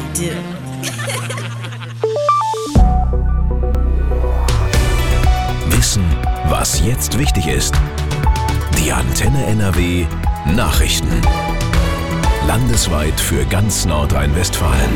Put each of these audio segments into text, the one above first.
do. Wissen, was jetzt wichtig ist. Die Antenne NRW Nachrichten. Landesweit für ganz Nordrhein-Westfalen.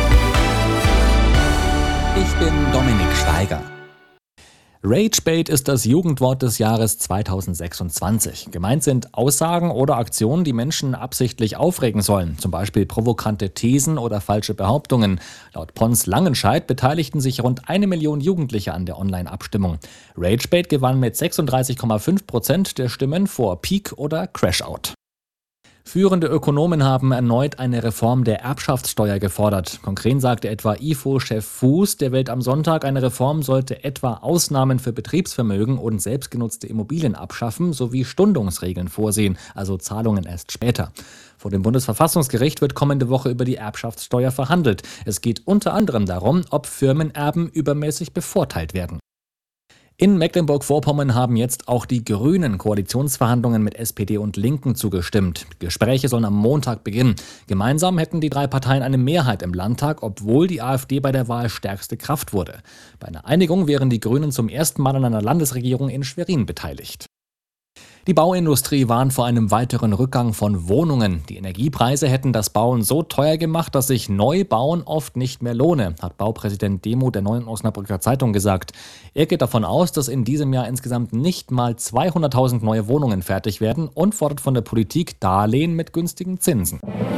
Ich bin Dominik Steiger. Ragebait ist das Jugendwort des Jahres 2026. Gemeint sind Aussagen oder Aktionen, die Menschen absichtlich aufregen sollen. Zum Beispiel provokante Thesen oder falsche Behauptungen. Laut Pons Langenscheidt beteiligten sich rund 1 Million Jugendliche an der Online-Abstimmung. Ragebait gewann mit 36,5% der Stimmen vor Peak oder Crashout. Führende Ökonomen haben erneut eine Reform der Erbschaftssteuer gefordert. Konkret sagte etwa IFO-Chef Fuß der Welt am Sonntag, eine Reform sollte etwa Ausnahmen für Betriebsvermögen und selbstgenutzte Immobilien abschaffen sowie Stundungsregeln vorsehen, also Zahlungen erst später. Vor dem Bundesverfassungsgericht wird kommende Woche über die Erbschaftssteuer verhandelt. Es geht unter anderem darum, ob Firmenerben übermäßig bevorteilt werden. In Mecklenburg-Vorpommern haben jetzt auch die Grünen Koalitionsverhandlungen mit SPD und Linken zugestimmt. Die Gespräche sollen am Montag beginnen. Gemeinsam hätten die 3 Parteien eine Mehrheit im Landtag, obwohl die AfD bei der Wahl stärkste Kraft wurde. Bei einer Einigung wären die Grünen zum ersten Mal an einer Landesregierung in Schwerin beteiligt. Die Bauindustrie warnt vor einem weiteren Rückgang von Wohnungen. Die Energiepreise hätten das Bauen so teuer gemacht, dass sich Neubauen oft nicht mehr lohne, hat Baupräsident Demo der Neuen Osnabrücker Zeitung gesagt. Er geht davon aus, dass in diesem Jahr insgesamt nicht mal 200.000 neue Wohnungen fertig werden und fordert von der Politik Darlehen mit günstigen Zinsen.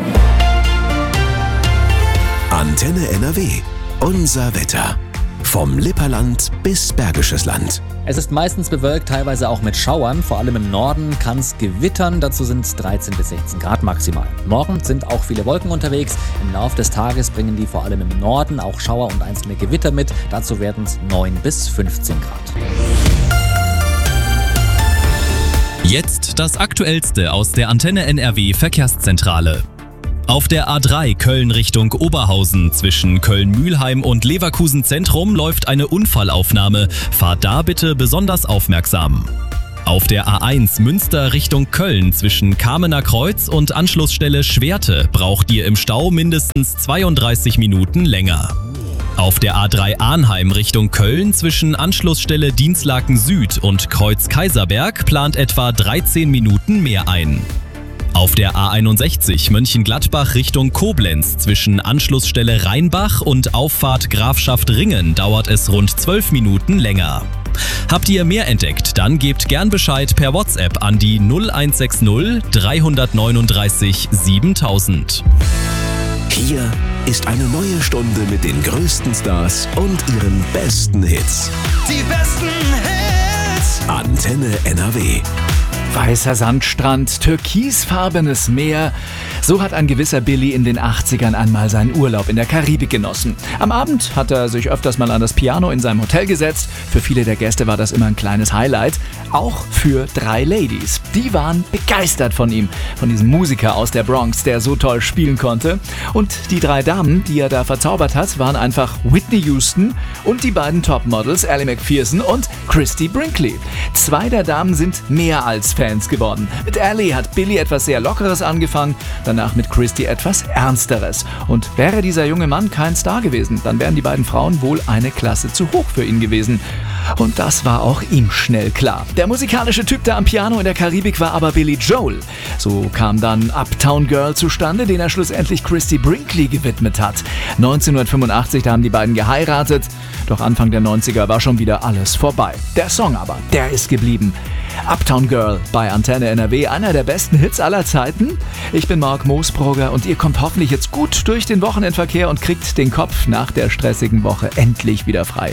Antenne NRW. Unser Wetter. Vom Lipperland bis Bergisches Land. Es ist meistens bewölkt, teilweise auch mit Schauern. Vor allem im Norden kann es gewittern. Dazu sind es 13 bis 16 Grad maximal. Morgen sind auch viele Wolken unterwegs. Im Laufe des Tages bringen die vor allem im Norden auch Schauer und einzelne Gewitter mit. Dazu werden es 9 bis 15 Grad. Jetzt das Aktuellste aus der Antenne NRW Verkehrszentrale. Auf der A3 Köln Richtung Oberhausen zwischen Köln-Mülheim und Leverkusen Zentrum läuft eine Unfallaufnahme. Fahrt da bitte besonders aufmerksam. Auf der A1 Münster Richtung Köln zwischen Kamener Kreuz und Anschlussstelle Schwerte braucht ihr im Stau mindestens 32 Minuten länger. Auf der A3 Arnheim Richtung Köln zwischen Anschlussstelle Dinslaken Süd und Kreuz Kaiserberg plant etwa 13 Minuten mehr ein. Auf der A61 Mönchengladbach Richtung Koblenz zwischen Anschlussstelle Rheinbach und Auffahrt Grafschaft Ringen dauert es rund 12 Minuten länger. Habt ihr mehr entdeckt, dann gebt gern Bescheid per WhatsApp an die 0160 339 7000. Hier ist eine neue Stunde mit den größten Stars und ihren besten Hits. Die besten Hits. Antenne NRW. Weißer Sandstrand, türkisfarbenes Meer. So hat ein gewisser Billy in den 80ern einmal seinen Urlaub in der Karibik genossen. Am Abend hat er sich öfters mal an das Piano in seinem Hotel gesetzt. Für viele der Gäste war das immer ein kleines Highlight. Auch für 3 Ladies. Die waren begeistert von ihm, von diesem Musiker aus der Bronx, der so toll spielen konnte. Und die 3 Damen, die er da verzaubert hat, waren einfach Whitney Houston und die beiden Topmodels Ally McPherson und Christy Brinkley. 2 der Damen sind mehr als Fans geworden. Mit Ally hat Billy etwas sehr Lockeres angefangen, danach mit Christy etwas Ernsteres. Und wäre dieser junge Mann kein Star gewesen, dann wären die beiden Frauen wohl eine Klasse zu hoch für ihn gewesen. Und das war auch ihm schnell klar. Der musikalische Typ da am Piano in der Karibik war aber Billy Joel. So kam dann Uptown Girl zustande, den er schlussendlich Christy Brinkley gewidmet hat. 1985, da haben die beiden geheiratet. Doch Anfang der 90er war schon wieder alles vorbei. Der Song aber, der ist geblieben. Uptown Girl bei Antenne NRW, einer der besten Hits aller Zeiten. Ich bin Marc Moosbrugger und ihr kommt hoffentlich jetzt gut durch den Wochenendverkehr und kriegt den Kopf nach der stressigen Woche endlich wieder frei.